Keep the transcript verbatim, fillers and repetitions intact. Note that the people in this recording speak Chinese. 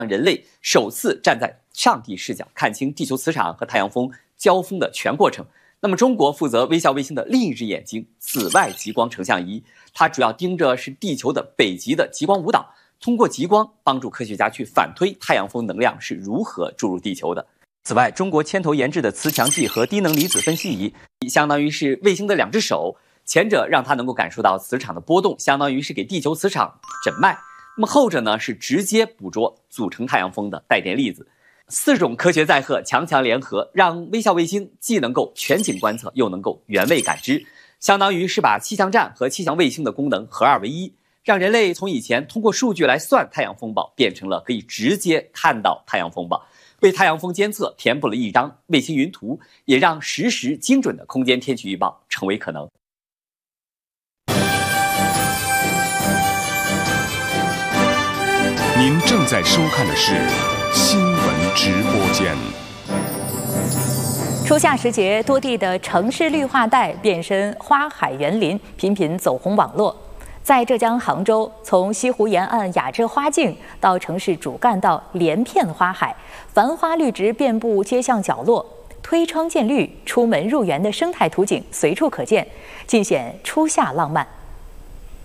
让人类首次站在上帝视角看清地球磁场和太阳风交锋的全过程。那么，中国负责微笑卫星的另一只眼睛——紫外极光成像仪，它主要盯着是地球的北极的极光舞蹈，通过极光帮助科学家去反推太阳风能量是如何注入地球的。此外，中国牵头研制的磁强计和低能离子分析仪，相当于是卫星的两只手，前者让它能够感受到磁场的波动，相当于是给地球磁场诊脉；那么后者呢，是直接捕捉组成太阳风的带电粒子。四种科学载荷强强联合，让微笑卫星既能够全景观测，又能够原位感知，相当于是把气象站和气象卫星的功能合二为一，让人类从以前通过数据来算太阳风暴，变成了可以直接看到太阳风暴，为太阳风监测填补了一张卫星云图，也让实时精准的空间天气预报成为可能。 您正在收看的是新闻直播间。 初夏时节，多地的城市绿化带变身花海园林，频频走红网络。在浙江杭州，从西湖沿岸雅致花径到城市主干道连片花海，繁花绿植遍布街巷角落，推窗见绿、出门入园的生态图景随处可见，尽显初夏浪漫。